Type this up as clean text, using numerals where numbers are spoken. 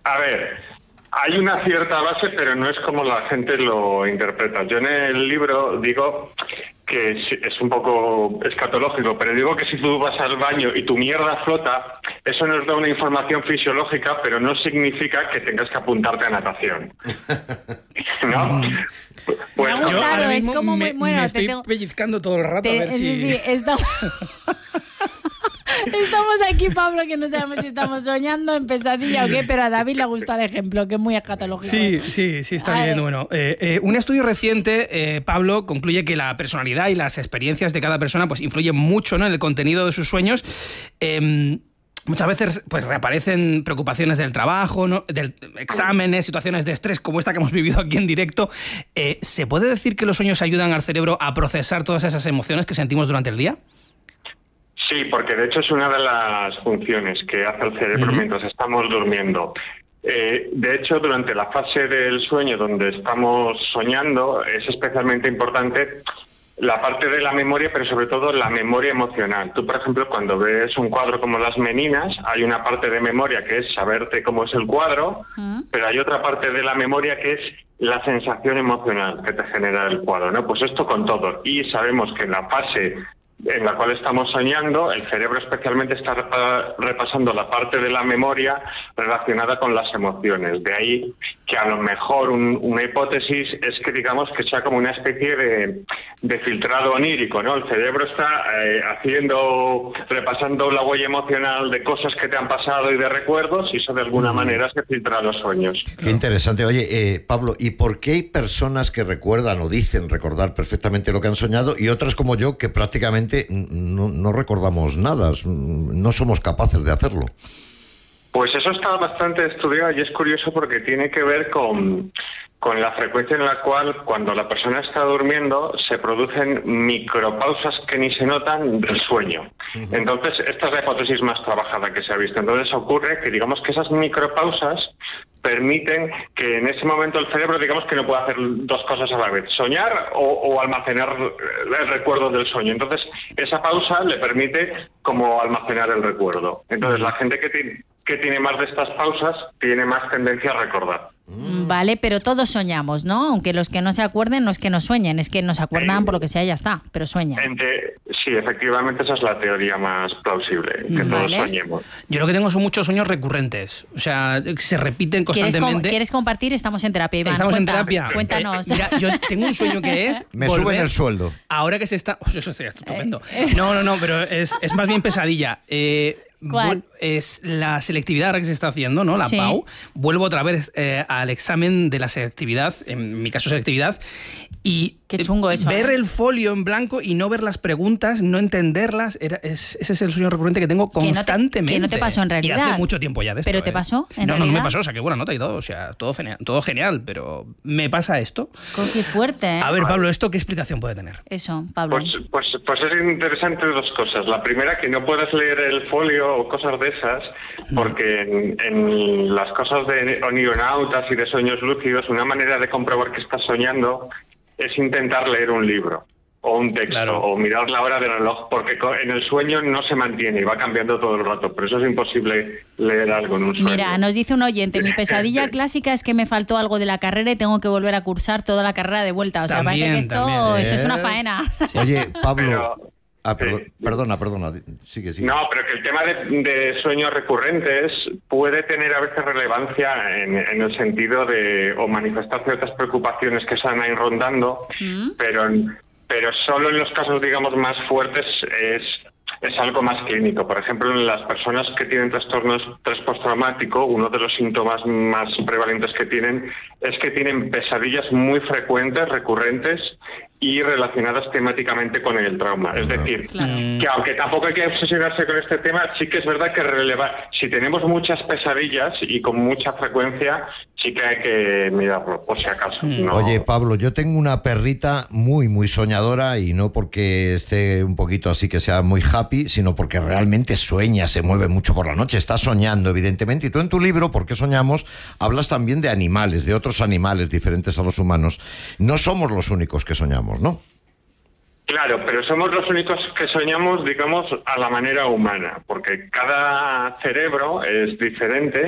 A ver, hay una cierta base, pero no es como la gente lo interpreta. Yo en el libro digo que es un poco escatológico, pero digo que si tú vas al baño y tu mierda flota, eso nos da una información fisiológica, pero no significa que tengas que apuntarte a natación. ¿No? Pues, me ha gustado, es como muy bueno. Me estoy pellizcando todo el rato a ver si... Sí, estamos aquí, Pablo, que no sabemos si estamos soñando, en pesadilla o qué, pero a David le gusta el ejemplo, que es muy escatológico. Sí, está bien. Bueno, un estudio reciente, Pablo, concluye que la personalidad y las experiencias de cada persona pues influyen mucho, ¿no?, en el contenido de sus sueños. Muchas veces pues reaparecen preocupaciones del trabajo, ¿no?, del exámenes, situaciones de estrés como esta que hemos vivido aquí en directo. ¿Se puede decir que los sueños ayudan al cerebro a procesar todas esas emociones que sentimos durante el día? Sí, porque de hecho es una de las funciones que hace el cerebro mientras estamos durmiendo. De hecho, durante la fase del sueño donde estamos soñando es especialmente importante la parte de la memoria, pero sobre todo la memoria emocional. Tú, por ejemplo, cuando ves un cuadro como Las Meninas, hay una parte de memoria que es saberte cómo es el cuadro, pero hay otra parte de la memoria que es la sensación emocional que te genera el cuadro, ¿no? Pues esto con todo. Y sabemos que en la fase en la cual estamos soñando, el cerebro especialmente está repasando la parte de la memoria relacionada con las emociones. De ahí que a lo mejor una hipótesis es que digamos que sea como una especie de filtrado onírico, ¿no? El cerebro está repasando la huella emocional de cosas que te han pasado y de recuerdos, y eso de alguna manera se filtra a los sueños. Qué interesante. Oye, Pablo, ¿y por qué hay personas que recuerdan o dicen recordar perfectamente lo que han soñado y otras como yo que prácticamente no recordamos nada, no somos capaces de hacerlo? Pues eso está bastante estudiado y es curioso porque tiene que ver con la frecuencia en la cual cuando la persona está durmiendo se producen micropausas que ni se notan del sueño. Entonces, esta es la hipótesis más trabajada que se ha visto. Entonces ocurre que digamos que esas micropausas permiten que en ese momento el cerebro, digamos que no puede hacer dos cosas a la vez, soñar o almacenar el recuerdo del sueño. Entonces, esa pausa le permite como almacenar el recuerdo. Entonces, la gente que tiene más de estas pausas tiene más tendencia a recordar. Vale, pero todos soñamos, ¿no? Aunque los que no se acuerden no es que no sueñen, es que no se acuerdan por lo que sea, ya está, pero sueñan. Sí, efectivamente esa es la teoría más plausible, que todos soñemos. Yo lo que tengo son muchos sueños recurrentes, o sea, se repiten constantemente. ¿Quieres compartir? Estamos en terapia, Iván. Estamos en terapia. Cuéntanos. Mira, yo tengo un sueño que es me suben el sueldo. Ahora que se está... eso sería estupendo. No, pero es más bien pesadilla. ¿Cuál? Es la selectividad ahora que se está haciendo, ¿no? La PAU. Vuelvo otra vez al examen de la selectividad, en mi caso selectividad, y qué chungo eso, ver el folio en blanco y no ver las preguntas, no entenderlas, ese es el sueño recurrente que tengo constantemente. ¿Que no te pasó en realidad? Y hace mucho tiempo ya de esto. ¿Pero te pasó en realidad? No me pasó, o sea, que buena nota y todo, o sea, todo genial, pero me pasa esto. Qué fuerte, ¿eh? A ver, Pablo, ¿esto qué explicación puede tener? Eso, Pablo. Pues es interesante dos cosas. La primera, que no puedes leer el folio o cosas de esas, porque en las cosas de onionautas y de sueños lúcidos, una manera de comprobar que estás soñando es intentar leer un libro o un texto, o mirar la hora del reloj, porque en el sueño no se mantiene y va cambiando todo el rato, por eso es imposible leer algo en un sueño. Mira, nos dice un oyente, mi pesadilla clásica es que me faltó algo de la carrera y tengo que volver a cursar toda la carrera de vuelta, o sea, parece que esto es una faena. Oye, Pablo... Perdona, sigue. No, pero que el tema de sueños recurrentes puede tener a veces relevancia en el sentido de o manifestar ciertas preocupaciones que están ahí rondando, pero solo en los casos, digamos, más fuertes es algo más clínico. Por ejemplo, en las personas que tienen trastornos estrés postraumático, uno de los síntomas más prevalentes que tienen es que tienen pesadillas muy frecuentes, recurrentes y relacionadas temáticamente con el trauma. Es decir, que aunque tampoco hay que obsesionarse con este tema, sí que es verdad que si tenemos muchas pesadillas y con mucha frecuencia, sí que hay que mirarlo, por si acaso. No. Oye, Pablo, yo tengo una perrita muy, muy soñadora, y no porque esté un poquito así que sea muy happy, sino porque realmente sueña, se mueve mucho por la noche, está soñando, evidentemente. Y tú en tu libro, ¿Por qué soñamos?, hablas también de animales, de otros animales diferentes a los humanos. No somos los únicos que soñamos, ¿no? Claro, pero somos los únicos que soñamos, digamos, a la manera humana, porque cada cerebro es diferente